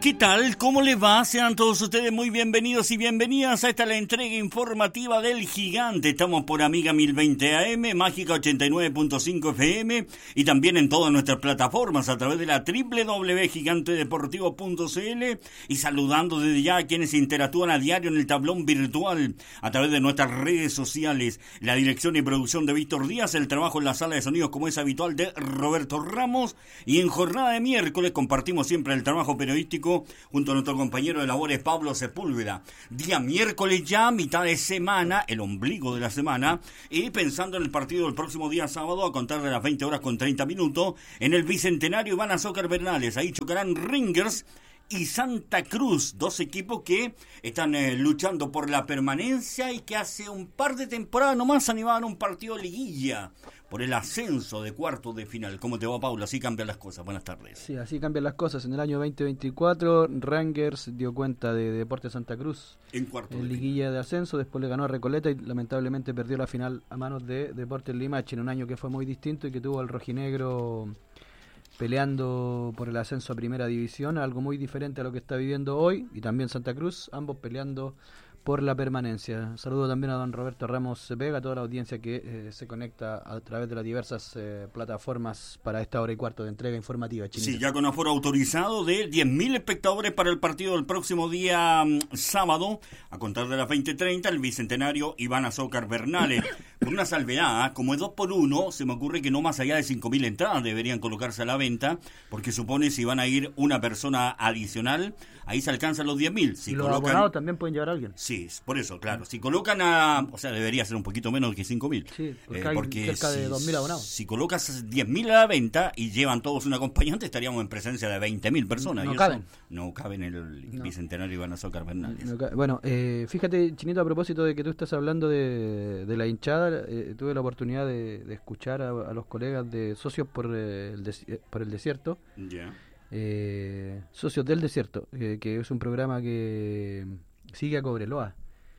¿Qué tal? ¿Cómo les va? Sean todos ustedes muy bienvenidos y bienvenidas a esta la entrega informativa del Gigante. Estamos por Amiga 1020 AM, Mágica 89.5 FM y también en todas nuestras plataformas a través de la www.gigantedeportivo.cl y saludando desde ya a quienes interactúan a diario en el tablón virtual a través de nuestras redes sociales. La dirección y producción de Víctor Díaz, el trabajo en la sala de sonidos como es habitual de Roberto Ramos y en jornada de miércoles compartimos siempre el trabajo periodístico junto a nuestro compañero de labores Pablo Sepúlveda. Día miércoles ya, mitad de semana, el ombligo de la semana, y pensando en el partido del próximo día sábado, a contar de las 20 horas con 30 minutos, en el Bicentenario Iván Azócar Bernales. Ahí chocarán Rangers y Santa Cruz, dos equipos que están luchando por la permanencia y que hace un par de temporadas nomás animaban un partido de liguilla por el ascenso de cuartos de final. ¿Cómo te va, Paula? Así cambian las cosas. Buenas tardes. Sí, así cambian las cosas. En el año 2024, Rangers dio cuenta de Deportes Santa Cruz en cuarto en liguilla de ascenso. Después le ganó a Recoleta y lamentablemente perdió la final a manos de Deportes Limache en un año que fue muy distinto y que tuvo al rojinegro peleando por el ascenso a primera división, algo muy diferente a lo que está viviendo hoy, y también Santa Cruz, ambos peleando por la permanencia. Saludo también a don Roberto Ramos Vega, a toda la audiencia que se conecta a través de las diversas plataformas para esta hora y cuarto de entrega informativa. Chinito. Sí, ya con aforo autorizado de 10.000 espectadores para el partido del próximo día sábado, a contar de las 20:30, el Bicentenario Iván Azócar Bernales. Con una salvedad, como es 2x1, se me ocurre que no más allá de 5.000 entradas deberían colocarse a la venta, porque supone si van a ir una persona adicional, ahí se alcanzan los 10.000. Si y los abonados también pueden llevar a alguien. Sí, por eso, claro. Si colocan a... O sea, debería ser un poquito menos que 5.000. Sí, porque hay cerca de 2.000 abonados. Si colocas 10.000 a la venta y llevan todos un acompañante, estaríamos en presencia de 20.000 personas. No y caben. Eso no caben en el Bicentenario Iván Azócar Bernales. Bueno, fíjate, Chinito, a propósito de que tú estás hablando de la hinchada, tuve la oportunidad de escuchar a los colegas de Socios por el Desierto. Ya. Socios del Desierto, que es un programa que sigue a Cobreloa,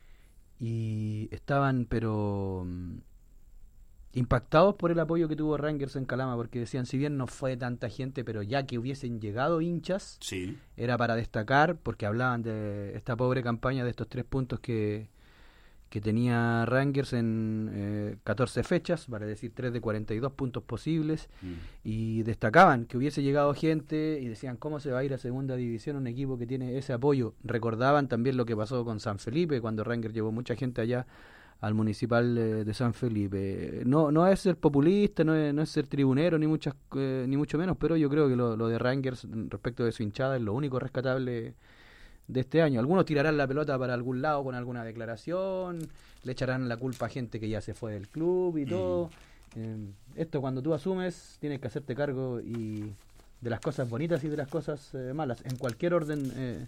y estaban pero impactados por el apoyo que tuvo Rangers en Calama, porque decían, si bien no fue tanta gente, pero ya que hubiesen llegado hinchas, sí, era para destacar, porque hablaban de esta pobre campaña de estos 3 puntos que tenía Rangers en 14 fechas, vale decir 3 de 42 puntos posibles, y destacaban que hubiese llegado gente y decían, ¿cómo se va a ir a segunda división un equipo que tiene ese apoyo? Recordaban también lo que pasó con San Felipe, cuando Rangers llevó mucha gente allá al municipal de San Felipe. No es ser populista, no es ser tribunero, ni mucho menos, pero yo creo que lo de Rangers respecto de su hinchada es lo único rescatable de este año. Algunos tirarán la pelota para algún lado con alguna declaración, le echarán la culpa a gente que ya se fue del club y todo. Esto, cuando tú asumes, tienes que hacerte cargo y de las cosas bonitas y de las cosas malas, en cualquier orden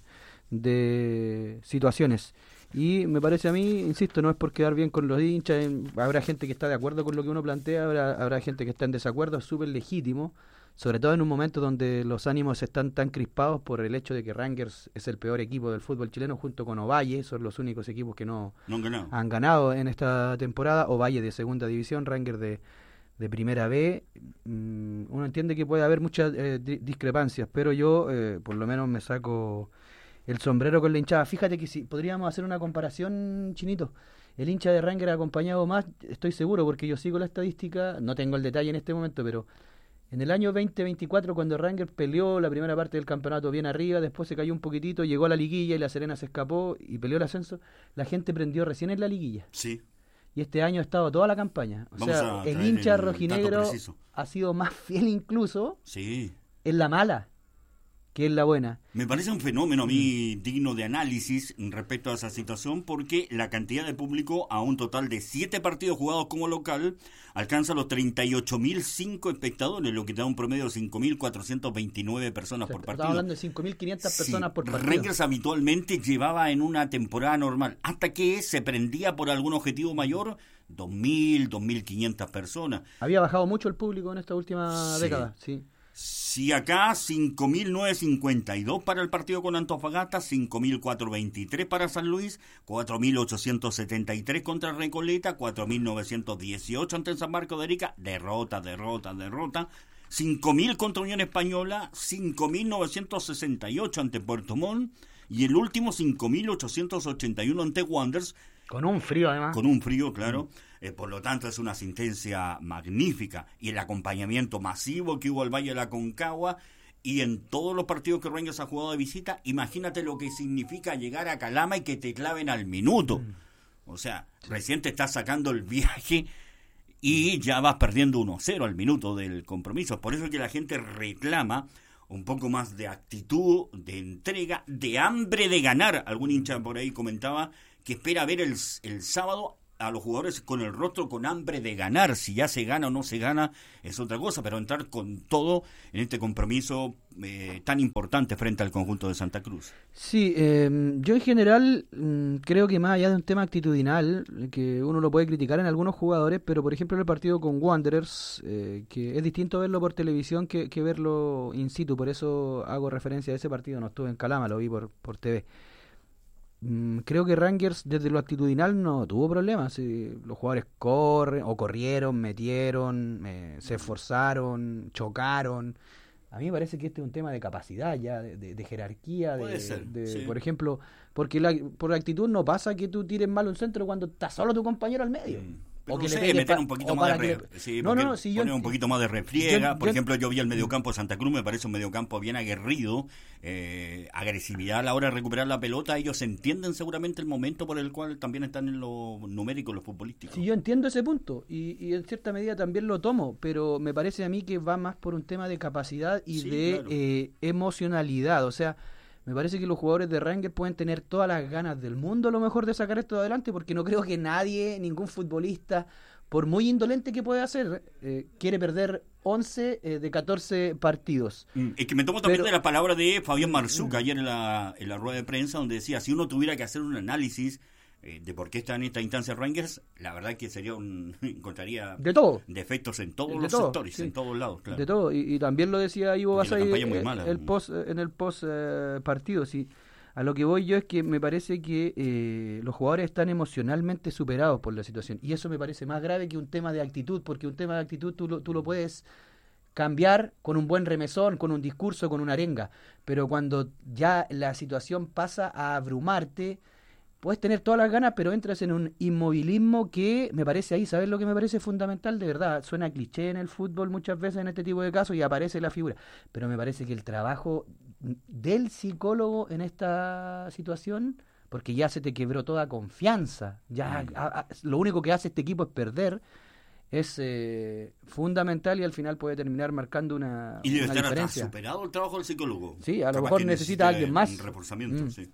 de situaciones. Y me parece a mí, insisto, no es por quedar bien con los hinchas, habrá gente que está de acuerdo con lo que uno plantea, habrá gente que está en desacuerdo, es súper legítimo, sobre todo en un momento donde los ánimos están tan crispados por el hecho de que Rangers es el peor equipo del fútbol chileno junto con Ovalle, son los únicos equipos que no han ganado en esta temporada. Ovalle de segunda división, Rangers de primera B. Uno entiende que puede haber muchas discrepancias, pero yo por lo menos me saco el sombrero con la hinchada. Fíjate que si podríamos hacer una comparación, Chinito, el hincha de Rangers ha acompañado más, estoy seguro, porque yo sigo la estadística, no tengo el detalle en este momento, pero en el año 2024, cuando Rangers peleó la primera parte del campeonato bien arriba, después se cayó un poquitito, llegó a la liguilla y La Serena se escapó y peleó el ascenso, la gente prendió recién en la liguilla. Sí. Y este año ha estado toda la campaña. O sea, el hincha rojinegro ha sido más fiel incluso en la mala que en la buena. Me parece un fenómeno a mí digno de análisis respecto a esa situación, porque la cantidad de público a un total de 7 partidos jugados como local alcanza los 38.005 espectadores, lo que da un promedio de 5.429 personas por partido. Estamos hablando de 5.500 personas por partido. Rangers habitualmente llevaba en una temporada normal, hasta que se prendía por algún objetivo mayor, 2.000, 2.500 personas. Había bajado mucho el público en esta última década, sí. Si acá 5.952 para el partido con Antofagasta, 5.423 para San Luis, 4.873 contra Recoleta, 4.918 ante San Marco de Arica, derrota. 5.000 contra Unión Española, 5.968 ante Puerto Montt y el último 5.881 ante Wanderers. Con un frío además. Con un frío, claro. Por lo tanto es una asistencia magnífica y el acompañamiento masivo que hubo al Valle de la Aconcagua y en todos los partidos que Rangers ha jugado de visita. Imagínate lo que significa llegar a Calama y que te claven al minuto. O sea, recién te estás sacando el viaje y ya vas perdiendo 1-0 al minuto del compromiso. Por eso es que la gente reclama un poco más de actitud, de entrega, de hambre de ganar. Algún hincha por ahí comentaba que espera ver el sábado a los jugadores con el rostro con hambre de ganar. Si ya se gana o no se gana es otra cosa, pero entrar con todo en este compromiso tan importante frente al conjunto de Santa Cruz. Sí, yo en general creo que más allá de un tema actitudinal, que uno lo puede criticar en algunos jugadores, pero por ejemplo en el partido con Wanderers, que es distinto verlo por televisión que verlo in situ, por eso hago referencia a ese partido, no estuve en Calama, lo vi por TV. Creo que Rangers desde lo actitudinal no tuvo problemas. Los jugadores corrieron, metieron, se esforzaron, chocaron. A mí me parece que este es un tema de capacidad ya, de jerarquía. Puede ser, sí. Por ejemplo, porque por la actitud no pasa que tú tires mal un centro cuando está solo tu compañero al medio. Pero o que no sé, meter un poquito más de poner un poquito más de refriega. Por ejemplo, yo vi el mediocampo de Santa Cruz, me parece un mediocampo bien aguerrido, agresividad a la hora de recuperar la pelota. Ellos entienden seguramente el momento por el cual también están en lo numérico, en lo futbolístico. Sí, yo entiendo ese punto y en cierta medida también lo tomo, pero me parece a mí que va más por un tema de capacidad y claro, emocionalidad. O sea, me parece que los jugadores de Rangers pueden tener todas las ganas del mundo a lo mejor de sacar esto adelante, porque no creo que nadie, ningún futbolista, por muy indolente que pueda ser, quiere perder 11 de 14 partidos. Es que me tomo también de la palabra de Fabián Marzuca ayer en la rueda de prensa, donde decía, si uno tuviera que hacer un análisis de por qué está en esta instancia Rangers, la verdad que sería encontraría de todo, defectos en todos los sectores, sí, en todos lados, claro. De todo, y también lo decía Ivo Basay en el post partido. Sí. A lo que voy yo es que me parece que los jugadores están emocionalmente superados por la situación, y eso me parece más grave que un tema de actitud, porque un tema de actitud tú lo puedes cambiar con un buen remesón, con un discurso, con una arenga, pero cuando ya la situación pasa a abrumarte, puedes tener todas las ganas, pero entras en un inmovilismo que me parece ahí, ¿sabes lo que me parece fundamental? De verdad, suena cliché en el fútbol muchas veces en este tipo de casos y aparece la figura, pero me parece que el trabajo del psicólogo en esta situación, porque ya se te quebró toda confianza, ya lo único que hace este equipo es perder, es fundamental y al final puede terminar marcando una y debe estar diferencia. Hasta superado el trabajo del psicólogo. Sí, a lo mejor necesita alguien más. Un reforzamiento, sí.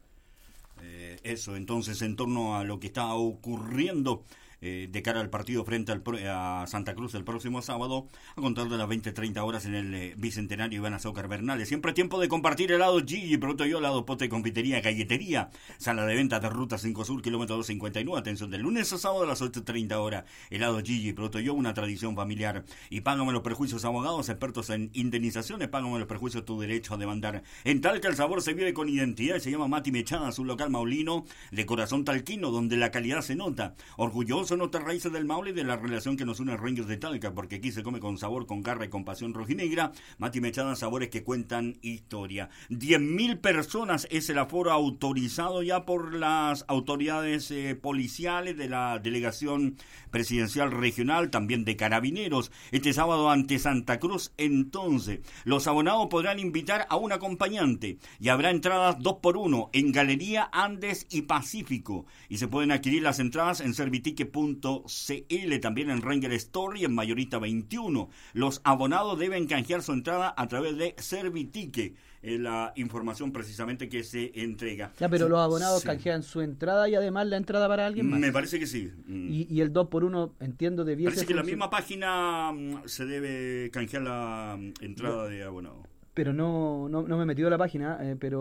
Eso, entonces, en torno a lo que está ocurriendo de cara al partido frente a Santa Cruz el próximo sábado, a contar de las 20:30 horas en el Bicentenario Iván Azócar Bernales. Siempre tiempo de compartir helado Gigi, pronto yo, helado Pote, confitería, galletería, sala de ventas de Ruta 5 Sur, kilómetro 259, atención, de lunes a sábado a las 8:30 horas, helado Gigi, pronto yo, una tradición familiar. Y págame los perjuicios, abogados, expertos en indemnizaciones, págame los perjuicios, tu derecho a demandar. En Talca el sabor se vive con identidad, se llama Mati Mechada, su local maulino de corazón talquino, donde la calidad se nota. Orgulloso nuestras raíces del Maule y de la relación que nos une a Rangers de Talca, porque aquí se come con sabor, con garra y con pasión rojinegra. Mati Mechada, sabores que cuentan historia. 10.000 personas es el aforo autorizado ya por las autoridades policiales de la delegación presidencial regional, también de carabineros. Este sábado ante Santa Cruz, entonces, los abonados podrán invitar a un acompañante y habrá entradas 2x1 en Galería Andes y Pacífico, y se pueden adquirir las entradas en servitique.cl, también en Ranger Store y en Mayorita 21. Los abonados deben canjear su entrada a través de Servitique, la información precisamente que se entrega. Ya, pero los abonados canjean su entrada y además la entrada para alguien más. Me parece que sí. Y el 2x1, entiendo, debiese... Parece que la misma página se debe canjear la entrada de abonado. Pero no me he metido a la página,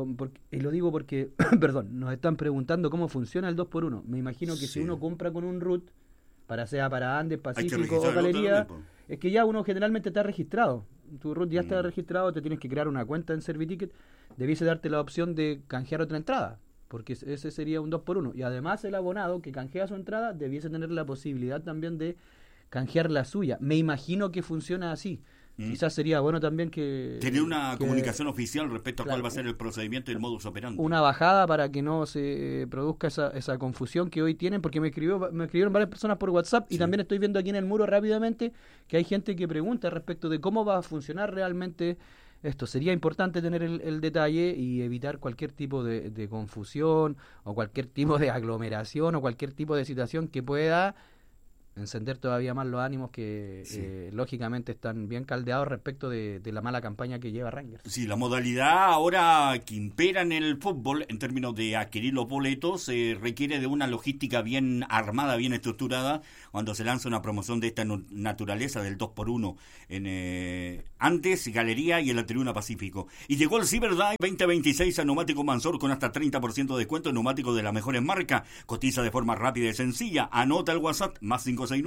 y lo digo porque, perdón, nos están preguntando cómo funciona el 2x1. Me imagino que si uno compra con un root, sea para Andes, Pacífico o Galería, es que ya uno generalmente está registrado. Tu root ya está registrado, te tienes que crear una cuenta en Serviticket, debiese darte la opción de canjear otra entrada, porque ese sería un 2x1. Y además el abonado que canjea su entrada debiese tener la posibilidad también de canjear la suya. Me imagino que funciona así. Quizás sería bueno también que... Tener una comunicación oficial respecto a cuál va a ser el procedimiento y el modus operandi. Una bajada para que no se produzca esa confusión que hoy tienen, porque me escribieron varias personas por WhatsApp y también estoy viendo aquí en el muro rápidamente que hay gente que pregunta respecto de cómo va a funcionar realmente esto. Sería importante tener el detalle y evitar cualquier tipo de confusión o cualquier tipo de aglomeración o cualquier tipo de situación que pueda encender todavía más los ánimos que lógicamente están bien caldeados respecto de la mala campaña que lleva Rangers. Sí, la modalidad ahora que impera en el fútbol en términos de adquirir los boletos requiere de una logística bien armada, bien estructurada cuando se lanza una promoción de esta naturaleza del 2x1 en antes Galería y en la Tribuna Pacífico. Y llegó el Cyberdive 2026 a Neumático Mansor con hasta 30% de descuento en neumáticos de las mejores marcas. Cotiza de forma rápida y sencilla. Anota el WhatsApp más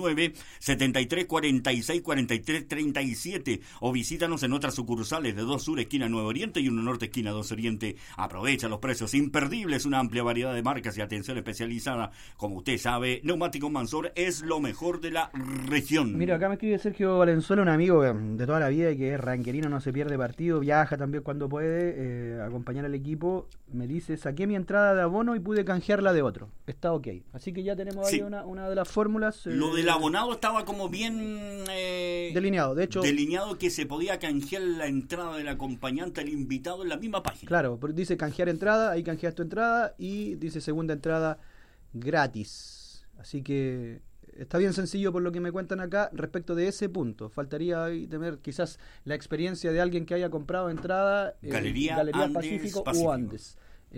569-7346-4337 o visítanos en nuestras sucursales de 2 Sur, esquina 9 Oriente y 1 Norte, esquina 2 Oriente. Aprovecha los precios imperdibles, una amplia variedad de marcas y atención especializada. Como usted sabe, Neumático Mansor es lo mejor de la región. Mira, acá me escribe Sergio Valenzuela, un amigo de toda la vida y que es ranquerino, no se pierde partido, viaja también cuando puede, acompañar al equipo. Me dice, saqué mi entrada de abono y pude canjearla de otro. Está ok. Así que ya tenemos ahí una de las fórmulas. Lo del abonado estaba como bien delineado, de hecho, delineado, que se podía canjear la entrada del acompañante al invitado en la misma página. Claro, dice canjear entrada, ahí canjeas tu entrada y dice segunda entrada gratis. Así que está bien sencillo por lo que me cuentan acá respecto de ese punto. Faltaría ahí tener quizás la experiencia de alguien que haya comprado entrada Galería Andes, Pacífico o Andes.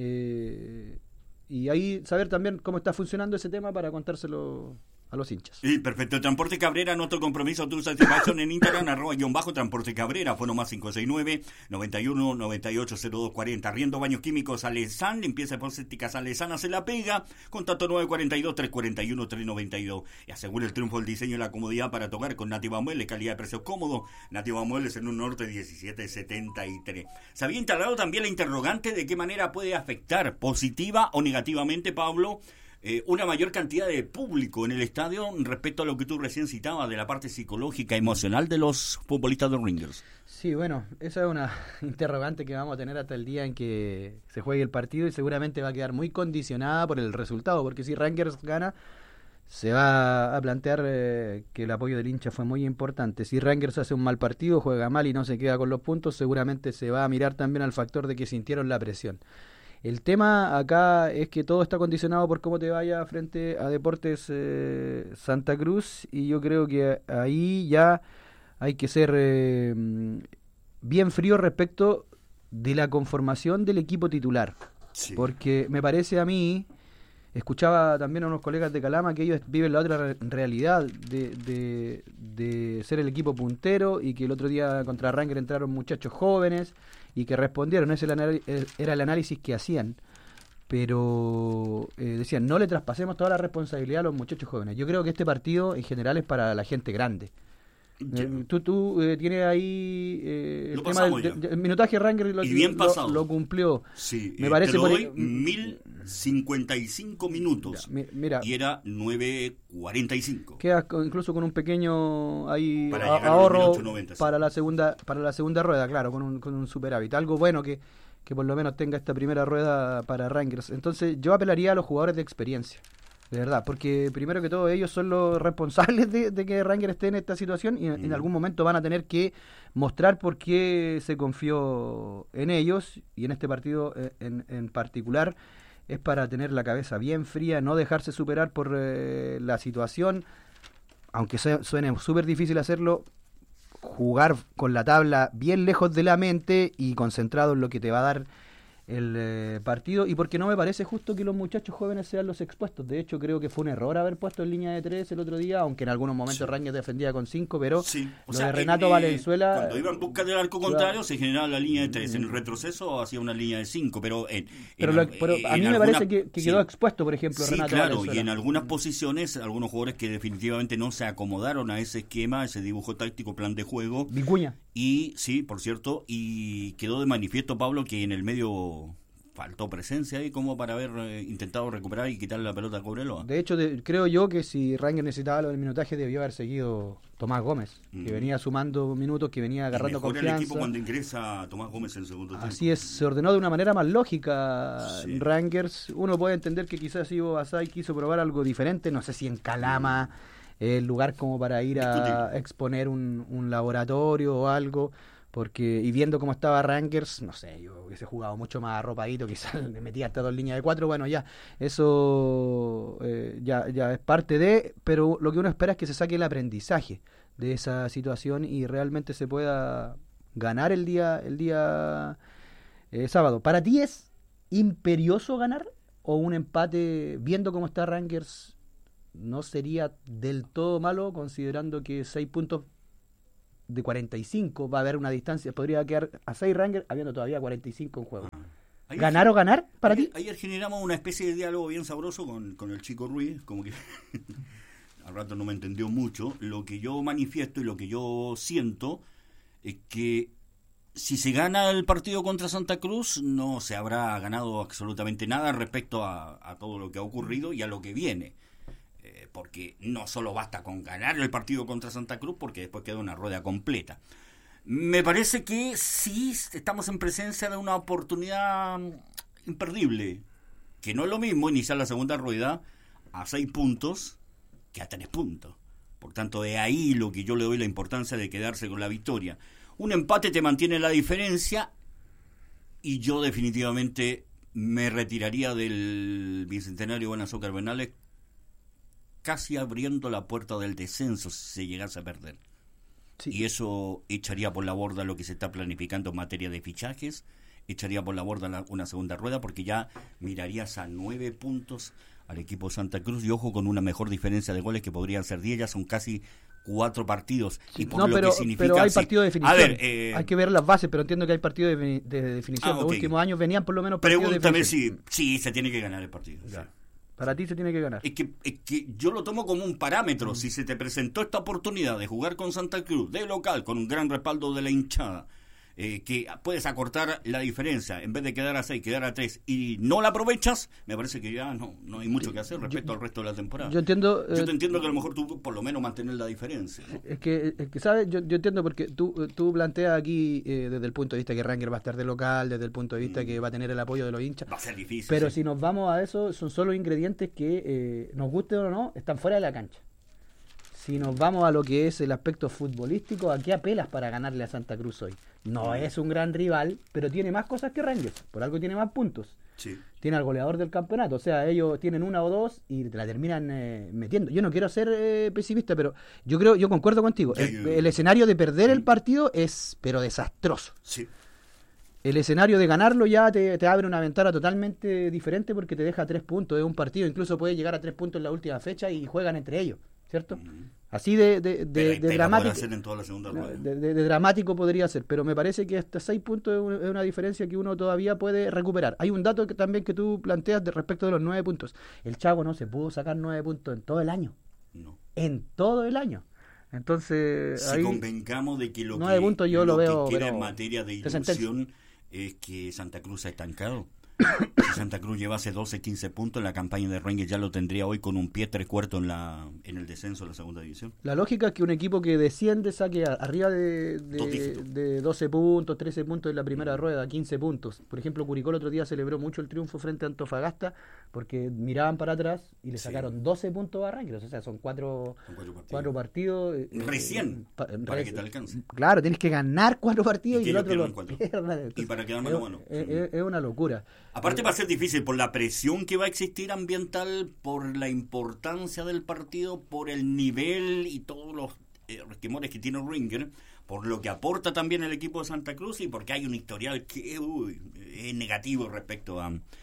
Y ahí saber también cómo está funcionando ese tema para contárselo a los hinchas. Sí, perfecto. Transporte Cabrera, nuestro compromiso, tu satisfacción en Instagram, @Transporte Cabrera, fono más 569-91-980240. Riendo Baños Químicos Alezán, limpieza postéticas Alezana se la pega, contacto 942-341-392. Y asegura el triunfo del diseño y la comodidad para tocar con Nativa Muebles, calidad de precio cómodo. Nativa Muebles en un norte 1773. Se había instalado también la interrogante de qué manera puede afectar positiva o negativamente, Pablo, una mayor cantidad de público en el estadio respecto a lo que tú recién citabas de la parte psicológica, emocional de los futbolistas de Rangers. Sí, bueno, esa es una interrogante que vamos a tener hasta el día en que se juegue el partido y seguramente va a quedar muy condicionada por el resultado, porque si Rangers gana, se va a plantear que el apoyo del hincha fue muy importante. Si Rangers hace un mal partido, juega mal y no se queda con los puntos, seguramente se va a mirar también al factor de que sintieron la presión. El tema acá es que todo está condicionado por cómo te vaya frente a Deportes Santa Cruz, y yo creo que ahí ya hay que ser bien frío respecto de la conformación del equipo titular. Sí. Porque me parece a mí, escuchaba también a unos colegas de Calama que ellos viven la otra realidad de ser el equipo puntero y que el otro día contra Rangers entraron muchachos jóvenes y que respondieron, ese era el análisis que hacían, pero decían, no le traspasemos toda la responsabilidad a los muchachos jóvenes. Yo creo que este partido en general es para la gente grande. Tú tienes ahí el tema del minutaje. Rangers lo cumplió. Sí, me parece te doy 1055 minutos. Mira, y era 9:45. Queda incluso con un pequeño ahí ahorro para la segunda rueda, claro, con un superávit. Algo bueno que por lo menos tenga esta primera rueda para Rangers. Entonces yo apelaría a los jugadores de experiencia. De verdad, porque primero que todo ellos son los responsables de que Rangers esté en esta situación y en algún momento van a tener que mostrar por qué se confió en ellos, y en este partido en particular es para tener la cabeza bien fría, no dejarse superar por la situación, aunque suene súper difícil hacerlo, jugar con la tabla bien lejos de la mente y concentrado en lo que te va a dar el partido, y porque no me parece justo que los muchachos jóvenes sean los expuestos. De hecho, creo que fue un error haber puesto en línea de 3 el otro día, aunque en algunos momentos Rangers defendía con 5, pero de Renato Valenzuela, cuando iban a buscar del arco contrario, se generaba la línea de 3, en el retroceso hacía una línea de 5, pero a mí me parece que quedó expuesto, por ejemplo, Renato Valenzuela. Y en algunas posiciones, algunos jugadores que definitivamente no se acomodaron a ese esquema, a ese dibujo táctico, plan de juego. Vicuña. Y sí, por cierto, y quedó de manifiesto, Pablo, que en el medio faltó presencia ahí como para haber intentado recuperar y quitarle la pelota a Cobreloa. De hecho, creo yo que si Rangers necesitaba lo del minutaje debió haber seguido Tomás Gómez, que venía sumando minutos, que venía agarrando confianza. El equipo cuando ingresa Tomás Gómez en el segundo tiempo. Así es, se ordenó de una manera más lógica. Sí. Rangers, uno puede entender que quizás Ivo Basay quiso probar algo diferente, no sé si en Calama, el lugar como para ir a exponer un laboratorio o algo. Porque, y viendo cómo estaba Rangers, no sé, yo hubiese jugado mucho más arropadito, quizás le metía hasta 2 líneas de 4, bueno, ya, eso ya es parte de, pero lo que uno espera es que se saque el aprendizaje de esa situación y realmente se pueda ganar el día sábado. ¿Para ti es imperioso ganar o un empate, viendo cómo está Rangers, no sería del todo malo, considerando que 6 puntos de 45 va a haber una distancia, podría quedar a 6 Rangers habiendo todavía 45 en juego? ¿Ganar o ganar para ti? Ayer generamos una especie de diálogo bien sabroso con el chico Ruiz, como que al rato no me entendió mucho. Lo que yo manifiesto y lo que yo siento es que si se gana el partido contra Santa Cruz no se habrá ganado absolutamente nada respecto a todo lo que ha ocurrido y a lo que viene. Porque no solo basta con ganar el partido contra Santa Cruz, porque después queda una rueda completa. Me parece que sí estamos en presencia de una oportunidad imperdible, que no es lo mismo iniciar la segunda rueda a 6 puntos que a 3 puntos. Por tanto, de ahí lo que yo le doy la importancia de quedarse con la victoria. Un empate te mantiene la diferencia y yo definitivamente me retiraría del Bicentenario Buenazo Cardenales casi abriendo la puerta del descenso si se llegase a perder. Sí. Y eso echaría por la borda lo que se está planificando en materia de fichajes, echaría por la borda una segunda rueda, porque ya mirarías a 9 puntos al equipo Santa Cruz, y ojo, con una mejor diferencia de goles que podrían ser 10, ya son casi 4 partidos. Sí, y por que significa, pero hay partido de definición. A ver, hay que ver las bases, pero entiendo que hay partido de definición. Los últimos años venían por lo menos partidos de definición. Pregúntame si se tiene que ganar el partido. Sí. Para ti se tiene que ganar. Es que yo lo tomo como un parámetro. Si se te presentó esta oportunidad de jugar con Santa Cruz, de local, con un gran respaldo de la hinchada, que puedes acortar la diferencia, en vez de quedar a 6, quedar a 3, y no la aprovechas, me parece que ya no hay mucho que hacer respecto al resto de la temporada. Yo entiendo. Yo te entiendo que a lo mejor tú por lo menos mantener la diferencia, ¿no? Es que ¿sabes? Yo entiendo porque tú planteas aquí desde el punto de vista que Rangers va a estar de local, desde el punto de vista que va a tener el apoyo de los hinchas. Va a ser difícil. Pero si nos vamos a eso, son solo ingredientes que, nos guste o no, están fuera de la cancha. Si nos vamos a lo que es el aspecto futbolístico, ¿a qué apelas para ganarle a Santa Cruz hoy? No es un gran rival, pero tiene más cosas que Rangers. Por algo tiene más puntos. Sí. Tiene al goleador del campeonato. O sea, ellos tienen 1 o 2 y te la terminan metiendo. Yo no quiero ser pesimista, pero yo concuerdo contigo. El escenario de perder el partido es, pero desastroso. Sí. El escenario de ganarlo ya te abre una ventana totalmente diferente porque te deja 3 puntos de un partido. Incluso puede llegar a 3 puntos en la última fecha y juegan entre ellos, ¿cierto? Así de dramático. En toda la segunda rueda. De dramático podría ser, pero me parece que hasta 6 puntos es una diferencia que uno todavía puede recuperar. Hay un dato también que tú planteas respecto de los 9 puntos. El Chaco no se pudo sacar 9 puntos en todo el año. No. En todo el año. Entonces, si convencamos de que lo 9 puntos yo lo veo, que queda en materia de ilusión es que Santa Cruz se ha estancado. Si Santa Cruz llevase 12, 15 puntos, la campaña de Rangers ya lo tendría hoy con un pie 3/4 en el descenso de la segunda división. La lógica es que un equipo que desciende saque arriba de 12 puntos, 13 puntos en la primera rueda, 15 puntos. Por ejemplo, Curicó el otro día celebró mucho el triunfo frente a Antofagasta porque miraban para atrás y le sacaron 12 puntos a Rangers. O sea, son 4 partidos. Recién, para que te alcance. Claro, tienes que ganar 4 partidos y el otro lo pierdas. Y para quedar mano a mano. Es una locura. Aparte va a ser difícil por la presión que va a existir ambiental, por la importancia del partido, por el nivel y todos los resquemores que tiene Rangers, por lo que aporta también el equipo de Santa Cruz y porque hay un historial que es negativo respecto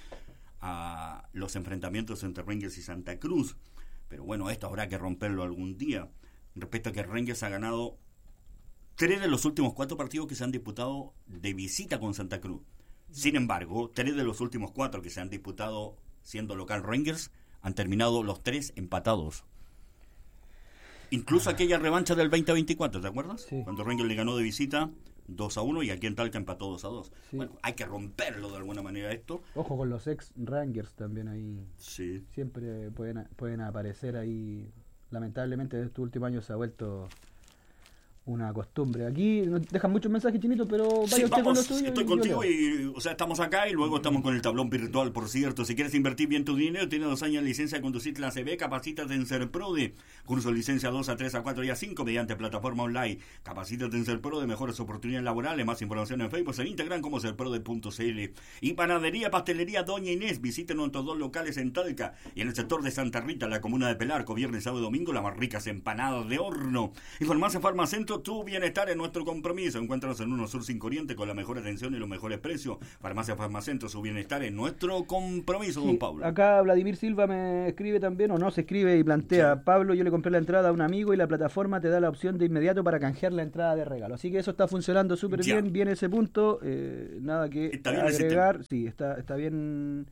a los enfrentamientos entre Rangers y Santa Cruz. Pero bueno, esto habrá que romperlo algún día. Respecto a que Rangers ha ganado 3 de los últimos 4 partidos que se han disputado de visita con Santa Cruz. Sin embargo, 3 de los últimos 4 que se han disputado siendo local Rangers han terminado los 3 empatados. Incluso aquella revancha del 2024, ¿te acuerdas? Sí. Cuando Rangers le ganó de visita 2-1 y aquí en Talca empató 2-2. Sí. Bueno, hay que romperlo de alguna manera esto. Ojo con los ex Rangers también ahí. Sí. Siempre pueden aparecer ahí. Lamentablemente de estos últimos años se ha vuelto una costumbre. Aquí nos dejan muchos mensajes, Chinito, pero vaya usted con lo suyo. Estoy contigo y, estamos acá y luego estamos con el tablón virtual, por cierto. Si quieres invertir bien tu dinero, tienes 2 años de licencia de conducir la CB, capacítate en Serprode. Curso de licencia 2 a 3 a 4 y a 5 mediante plataforma online. Capacítate en Serprode, mejores oportunidades laborales. Más información en Facebook, en Instagram como serprode.cl. Y panadería, pastelería Doña Inés. Visiten nuestros 2 locales en Talca y en el sector de Santa Rita, la comuna de Pelarco. Viernes, sábado y domingo, las más ricas empanadas de horno. Y Farmacia Farmacentro, tu bienestar es nuestro compromiso. Encuéntranos en 1 Sur 5 Oriente con la mejor atención y los mejores precios. Farmacia Farmacentro, su bienestar es nuestro compromiso, don Pablo. Acá Vladimir Silva me escribe también, o no se escribe y plantea, sí. Pablo, yo le compré la entrada a un amigo y la plataforma te da la opción de inmediato para canjear la entrada de regalo. Así que eso está funcionando súper bien ese punto. Nada que agregar. Sí, está bien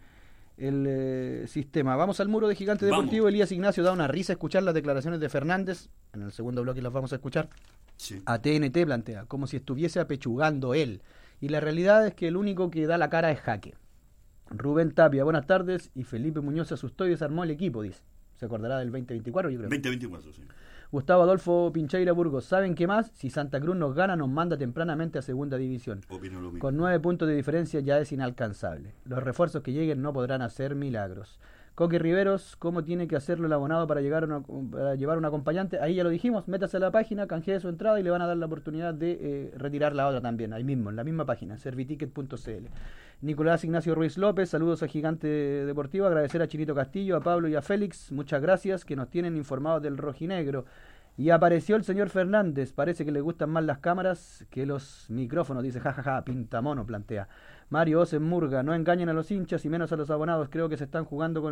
el sistema. Vamos al muro de Gigante Deportivo. Elías Ignacio da una risa escuchar las declaraciones de Fernández. En el segundo bloque las vamos a escuchar. Sí. A TNT plantea, como si estuviese apechugando él. Y la realidad es que el único que da la cara es Jaque. Rubén Tapia, buenas tardes. Y Felipe Muñoz se asustó y desarmó el equipo, dice. Se acordará del 2024, yo creo. 2024, sí. Gustavo Adolfo Pincheira Burgos, ¿saben qué más? Si Santa Cruz nos gana, nos manda tempranamente a segunda división. Opino lo mismo. Con 9 puntos de diferencia ya es inalcanzable. Los refuerzos que lleguen no podrán hacer milagros. Coque Riveros, ¿cómo tiene que hacerlo el abonado para llevar un acompañante? Ahí ya lo dijimos, métase a la página, canjee su entrada y le van a dar la oportunidad de retirar la otra también, ahí mismo, en la misma página, serviticket.cl. Nicolás Ignacio Ruiz López, saludos a Gigante Deportivo, agradecer a Chinito Castillo, a Pablo y a Félix, muchas gracias, que nos tienen informados del rojinegro. Y apareció el señor Fernández, parece que le gustan más las cámaras que los micrófonos, dice jajaja, pintamono, plantea. Mario Osenmurga, no engañen a los hinchas y menos a los abonados, creo que se está jugando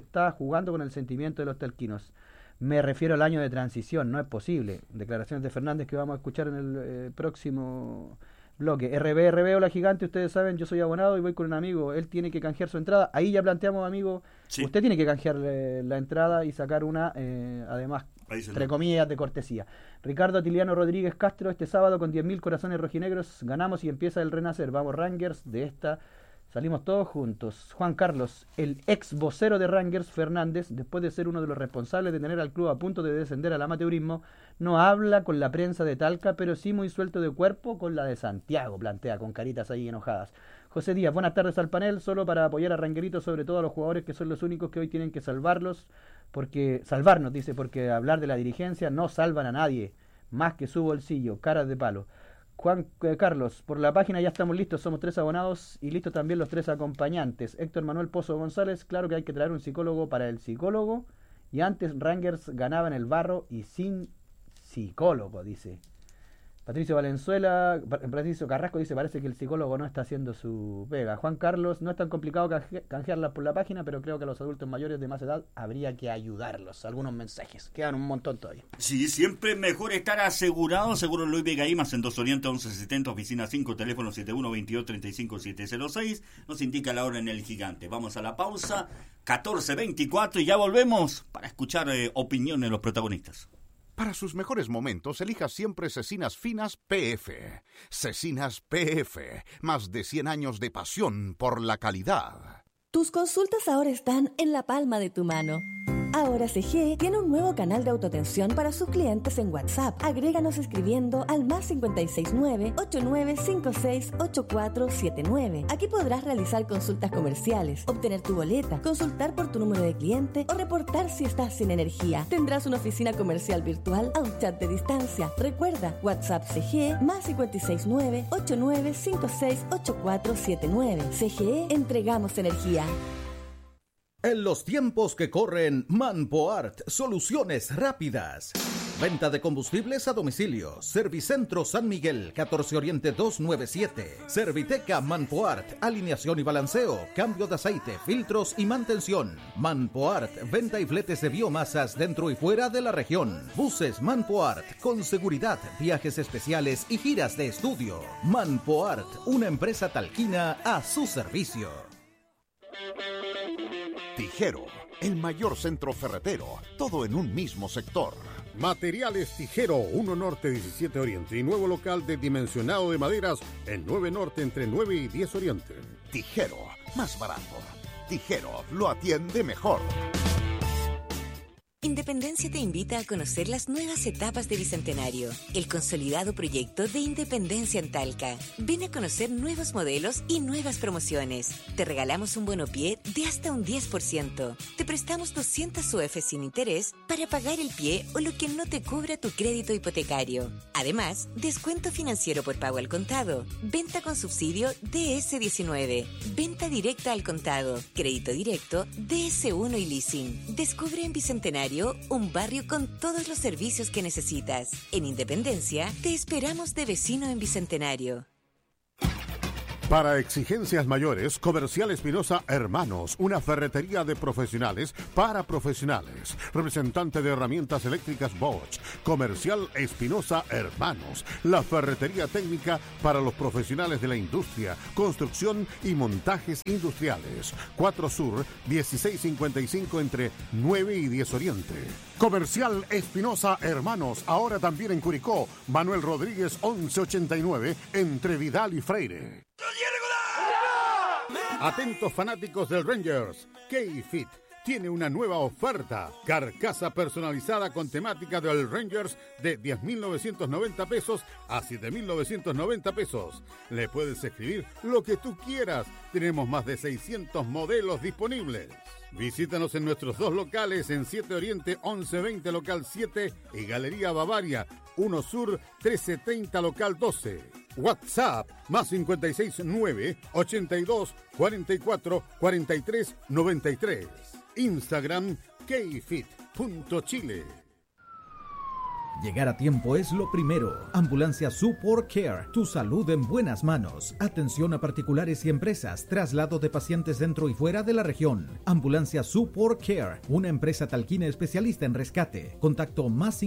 con el sentimiento de los talquinos. Me refiero al año de transición, no es posible. Declaraciones de Fernández que vamos a escuchar en el próximo bloque. RB, hola Gigante, ustedes saben, yo soy abonado y voy con un amigo, él tiene que canjear su entrada. Ahí ya planteamos, amigo, sí. Usted tiene que canjear la entrada y sacar una, además, entre comillas, de cortesía. Ricardo Atiliano Rodríguez Castro, este sábado con 10.000 corazones rojinegros, ganamos y empieza el renacer. Vamos Rangers, de esta salimos todos juntos. Juan Carlos, el ex vocero de Rangers, Fernández, después de ser uno de los responsables de tener al club a punto de descender al amateurismo, no habla con la prensa de Talca, pero sí muy suelto de cuerpo con la de Santiago, plantea con caritas ahí enojadas. José Díaz, buenas tardes al panel, solo para apoyar a Ranguerito, sobre todo a los jugadores que son los únicos que hoy tienen que salvarnos, porque hablar de la dirigencia no salvan a nadie, más que su bolsillo, caras de palo. Juan Carlos, por la página ya estamos listos, somos 3 abonados y listos también los 3 acompañantes. Héctor Manuel Pozo González, claro que hay que traer un psicólogo para el psicólogo, y antes Rangers ganaba en el barro y sin psicólogo, dice. Patricio Carrasco dice, parece que el psicólogo no está haciendo su pega. Juan Carlos, no es tan complicado canjearla por la página, pero creo que a los adultos mayores de más edad habría que ayudarlos. Algunos mensajes, quedan un montón todavía. Sí, siempre mejor estar asegurado. Seguro Luis Vega Imas en 2 Oriente 1170, oficina 5, teléfono 7122-35706. Nos indica la hora en el Gigante. Vamos a la pausa, 14:24, y ya volvemos para escuchar opiniones de los protagonistas. Para sus mejores momentos, elija siempre Cecinas Finas PF. Cecinas PF, más de 100 años de pasión por la calidad. Tus consultas ahora están en la palma de tu mano. Ahora CG tiene un nuevo canal de autoatención para sus clientes en WhatsApp. Agréganos escribiendo al +569 8956 8479. Aquí podrás realizar consultas comerciales, obtener tu boleta, consultar por tu número de cliente o reportar si estás sin energía. Tendrás una oficina comercial virtual a un chat de distancia. Recuerda, WhatsApp CG +569 8956 8479. CGE, entregamos energía. En los tiempos que corren, Manpoart, soluciones rápidas. Venta de combustibles a domicilio. Servicentro San Miguel, 14 Oriente 297. Serviteca Manpoart, alineación y balanceo, cambio de aceite, filtros y mantención. Manpoart, venta y fletes de biomasas dentro y fuera de la región. Buses Manpoart, con seguridad, viajes especiales y giras de estudio. Manpoart, una empresa talquina a su servicio. Tijero, el mayor centro ferretero, todo en un mismo sector. Materiales Tijero, 1 Norte 17 Oriente y nuevo local de dimensionado de maderas en 9 Norte entre 9 y 10 Oriente. Tijero, más barato. Tijero, lo atiende mejor. Independencia te invita a conocer las nuevas etapas de Bicentenario, el consolidado proyecto de Independencia en Talca. Ven a conocer nuevos modelos y nuevas promociones. Te regalamos un bonopié de hasta un 10%. Te prestamos 200 UF sin interés para pagar el pie o lo que no te cubra tu crédito hipotecario. Además, descuento financiero por pago al contado, venta con subsidio DS19, venta directa al contado, crédito directo, DS1 y leasing. Descubre en Bicentenario un barrio con todos los servicios que necesitas. En Independencia, te esperamos de vecino en Bicentenario. Para exigencias mayores, Comercial Espinosa Hermanos, una ferretería de profesionales para profesionales. Representante de herramientas eléctricas Bosch. Comercial Espinosa Hermanos, la ferretería técnica para los profesionales de la industria, construcción y montajes industriales. 4 Sur, 1655 entre 9 y 10 Oriente. Comercial Espinosa Hermanos, ahora también en Curicó. Manuel Rodríguez 1189 entre Vidal y Freire. Atentos fanáticos del Rangers, K-Fit tiene una nueva oferta. Carcasa personalizada con temática del Rangers de 10.990 pesos a 7.990 pesos. Le puedes escribir lo que tú quieras. Tenemos más de 600 modelos disponibles. Visítanos en nuestros 2 locales en 7 Oriente 1120 local 7 y Galería Bavaria 1 Sur 1330 local 12. WhatsApp más 569 82 44 43 93. Instagram kfit.chile. Llegar a tiempo es lo primero. Ambulancia Support Care, tu salud en buenas manos. Atención a particulares y empresas, traslado de pacientes dentro y fuera de la región. Ambulancia Support Care, una empresa talquina especialista en rescate. Contacto más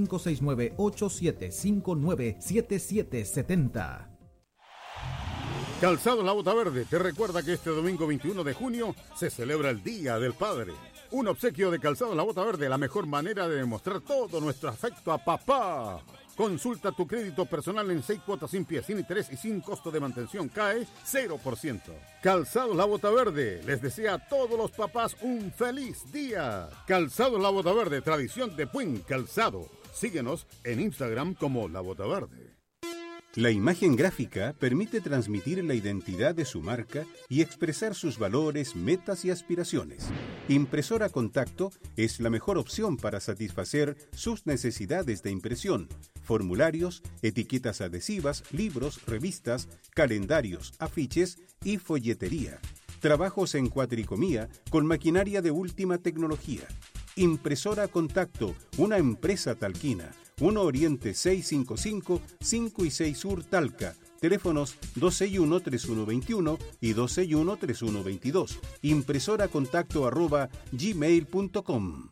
569-8759-7770. Calzado La Bota Verde te recuerda que este domingo 21 de junio se celebra el Día del Padre. Un obsequio de Calzado La Bota Verde, la mejor manera de demostrar todo nuestro afecto a papá. Consulta tu crédito personal en 6 cuotas sin pie, sin interés y sin costo de mantención. CAE 0%. Calzado La Bota Verde les desea a todos los papás un feliz día. Calzado La Bota Verde, tradición de buen calzado. Síguenos en Instagram como La Bota Verde. La imagen gráfica permite transmitir la identidad de su marca y expresar sus valores, metas y aspiraciones. Impresora Contacto es la mejor opción para satisfacer sus necesidades de impresión, formularios, etiquetas adhesivas, libros, revistas, calendarios, afiches y folletería. Trabajos en cuatricomía con maquinaria de última tecnología. Impresora Contacto, una empresa talquina. 1 Oriente 655, 5 y 6 Sur Talca. Teléfonos 261-3121 y 261-3122. impresoracontacto@gmail.com.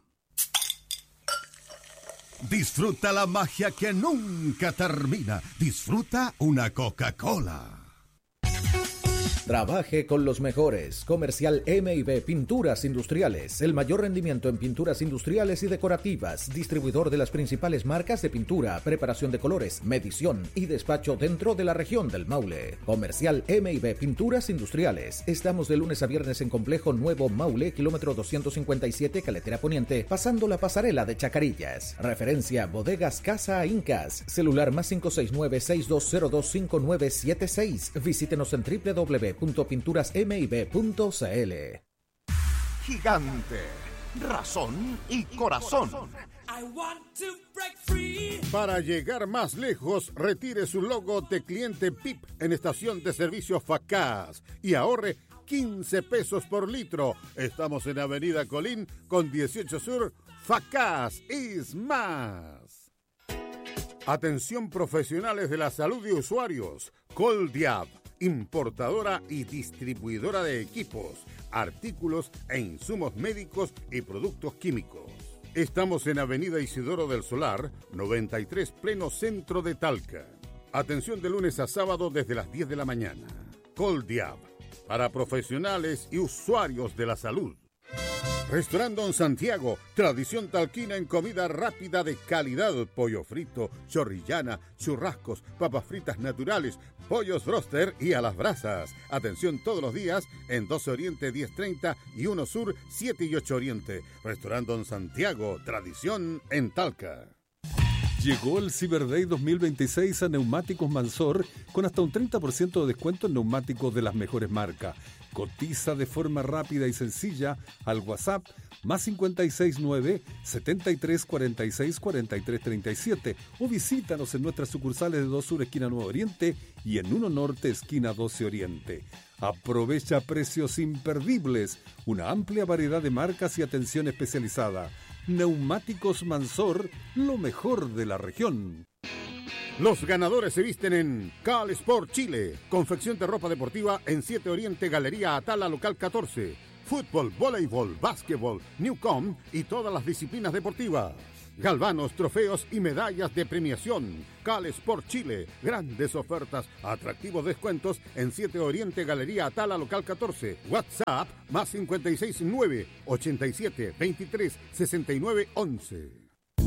Disfruta la magia que nunca termina. Disfruta una Coca-Cola. Trabaje con los mejores. Comercial M&B Pinturas Industriales. El mayor rendimiento en pinturas industriales y decorativas. Distribuidor de las principales marcas de pintura, preparación de colores, medición y despacho dentro de la región del Maule. Comercial M&B Pinturas Industriales. Estamos de lunes a viernes en Complejo Nuevo Maule, kilómetro 257, Caletera Poniente, pasando la pasarela de Chacarillas. Referencia Bodegas Casa Incas. Celular más 569-6202-5976. Visítenos en www.pinturasmib.cl. Gigante, razón y corazón. Para llegar más lejos, retire su logo de cliente PIP en estación de servicio Facaz y ahorre 15 pesos por litro. Estamos en Avenida Colín con 18 Sur. Facaz is más. Atención profesionales de la salud y usuarios. Coldiab, importadora y distribuidora de equipos, artículos e insumos médicos y productos químicos. Estamos en Avenida Isidoro del Solar, 93, pleno centro de Talca. Atención de lunes a sábado desde las 10 de la mañana. Coldiab, para profesionales y usuarios de la salud. Restaurant Don Santiago, tradición talquina en comida rápida de calidad, pollo frito, chorrillana, churrascos, papas fritas naturales, pollos broster y a las brasas. Atención todos los días en 12 Oriente 1030 y 1 Sur 7 y 8 Oriente. Restaurant Don Santiago, tradición en Talca. Llegó el Cyber Day 2026 a Neumáticos Mansor con hasta un 30% de descuento en neumáticos de las mejores marcas. Cotiza de forma rápida y sencilla al WhatsApp más 569 73 46 43 37 o visítanos en nuestras sucursales de 2 Sur esquina 9 Oriente y en 1 Norte esquina 12 Oriente. Aprovecha precios imperdibles, una amplia variedad de marcas y atención especializada. Neumáticos Mansor, lo mejor de la región. Los ganadores se visten en Cal Sport Chile. Confección de ropa deportiva en 7 Oriente, Galería Atala, local 14. Fútbol, voleibol, básquetbol, Newcom y todas las disciplinas deportivas. Galvanos, trofeos y medallas de premiación. Cal Sport Chile. Grandes ofertas, atractivos descuentos en 7 Oriente, Galería Atala, local 14. WhatsApp más 569 87 23 69 11.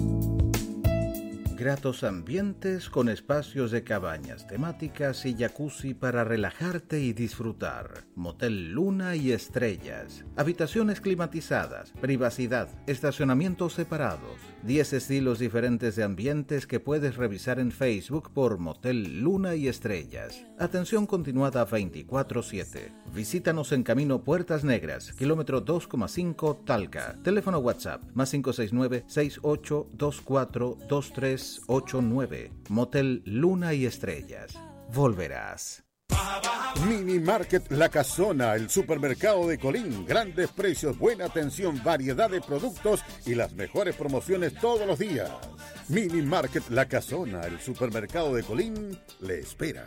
Gratos ambientes con espacios de cabañas temáticas y jacuzzi para relajarte y disfrutar. Motel Luna y Estrellas. Habitaciones climatizadas, privacidad, estacionamientos separados. 10 estilos diferentes de ambientes que puedes revisar en Facebook por Motel Luna y Estrellas. Atención continuada 24/7. Visítanos en Camino Puertas Negras, kilómetro 2,5 Talca. Teléfono WhatsApp más 569 6824 2389. Motel Luna y Estrellas. Volverás. Mini Market La Casona, el supermercado de Colín. Grandes precios, buena atención, variedad de productos y las mejores promociones todos los días. Mini Market La Casona, el supermercado de Colín, le espera.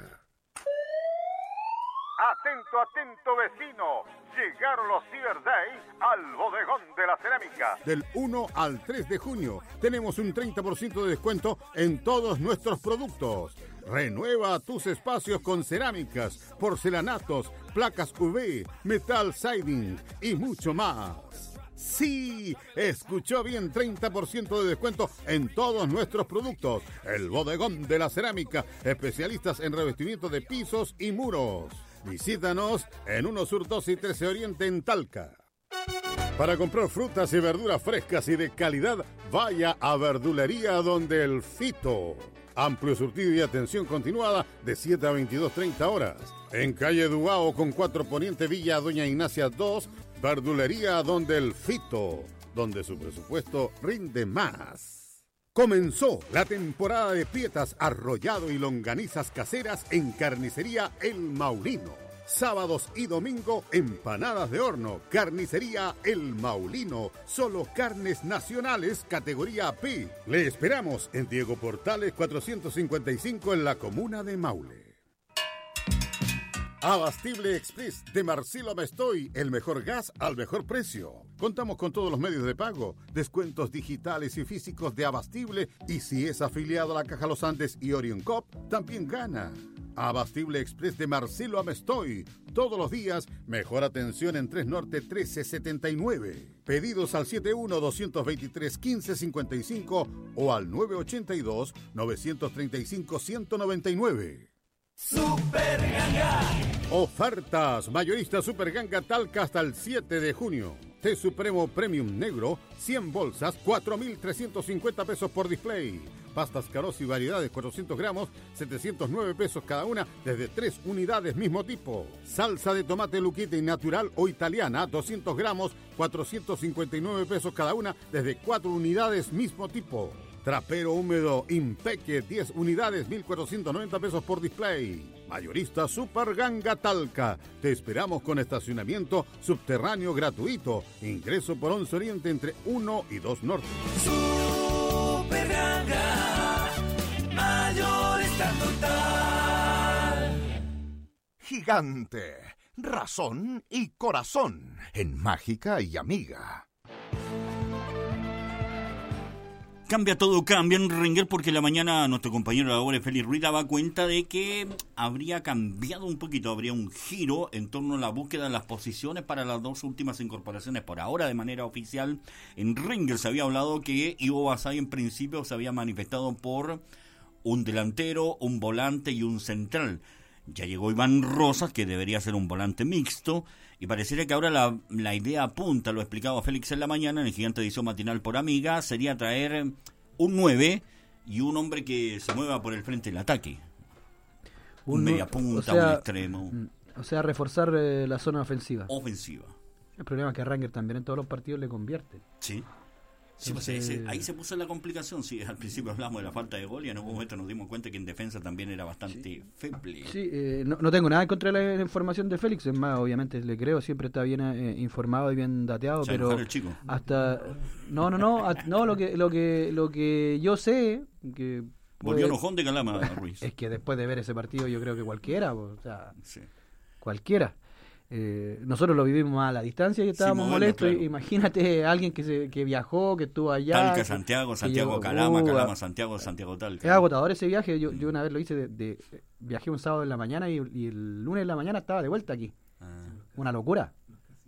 Atento, atento vecino, llegaron los Cyber Days al bodegón de la cerámica. Del 1 al 3 de junio tenemos un 30% de descuento en todos nuestros productos. Renueva tus espacios con cerámicas, porcelanatos, placas UV, metal siding y mucho más. Sí, escuchó bien, 30% de descuento en todos nuestros productos. El bodegón de la cerámica, especialistas en revestimiento de pisos y muros. Visítanos en 1 Sur 12 y 13 Oriente en Talca. Para comprar frutas y verduras frescas y de calidad, vaya a Verdulería Donde el Fito. Amplio surtido y atención continuada de 7 a 22:30 horas. En calle Duao con 4 Poniente Villa Doña Ignacia 2, Verdulería Donde el Fito, donde su presupuesto rinde más. Comenzó la temporada de pietas, arrollado y longanizas caseras en Carnicería El Maulino. Sábados y domingo, empanadas de horno. Carnicería El Maulino. Solo carnes nacionales, categoría P. Le esperamos en Diego Portales 455 en la comuna de Maule. Abastible Express de Marcelo Mestoy, el mejor gas al mejor precio. Contamos con todos los medios de pago, descuentos digitales y físicos de Abastible, y si es afiliado a la Caja Los Andes y Orion Cop, también gana. Abastible Express de Marcelo Amestoy, todos los días, mejor atención en 3 Norte 1379. Pedidos al 71-223-1555 o al 982-935-199. Super Ganga. Ofertas. Mayorista Super Ganga Talca hasta el 7 de junio. Té Supremo Premium Negro, 100 bolsas, 4.350 pesos por display. Pastas Caroz y variedades, 400 gramos, 709 pesos cada una, desde 3 unidades mismo tipo. Salsa de tomate Luquite natural o italiana, 200 gramos, 459 pesos cada una, desde 4 unidades mismo tipo. Trapero húmedo Impeque, 10 unidades, 1.490 pesos por display. Mayorista Super Ganga Talca. Te esperamos con estacionamiento subterráneo gratuito. Ingreso por 11 Oriente entre 1 y 2 Norte. Super Ganga, Mayorista total. Gigante, razón y corazón en Mágica y Amiga. Cambia todo, cambia en Ringer, porque la mañana nuestro compañero de labores, Félix Ruiz, daba cuenta de que habría cambiado un poquito, habría un giro en torno a la búsqueda de las posiciones para las dos últimas incorporaciones. Por ahora, de manera oficial, en Ringer se había hablado que Ivo Basay en principio se había manifestado por un delantero, un volante y un central. Ya llegó Iván Rosas, que debería ser un volante mixto, y pareciera que ahora la idea apunta, lo explicaba Félix en la mañana, en el Gigante Edición Matinal por Amiga, sería traer un 9 y un hombre que se mueva por el frente del ataque. Un media punta, un extremo. O sea, reforzar la zona ofensiva. Ofensiva. El problema es que Ranger también en todos los partidos le convierte. Sí. Sí, pues ahí se puso la complicación. Sí, al principio hablamos de la falta de gol y en algún momento nos dimos cuenta que en defensa también era bastante feble. Sí, no tengo nada en contra de la información de Félix, es más, obviamente le creo, siempre está bien informado y bien dateado, pero el chico. Hasta no, lo que yo sé que volvió enojón de Calama, Ruiz. Es que después de ver ese partido yo creo que cualquiera, o sea, cualquiera. Nosotros lo vivimos más a la distancia y estábamos molestos. Claro. Imagínate a alguien que viajó, que estuvo allá. Talca, Santiago, Calama, Santiago, Talca. Es agotador ese viaje. Yo una vez lo hice, viajé un sábado en la mañana y el lunes en la mañana estaba de vuelta aquí. Una locura.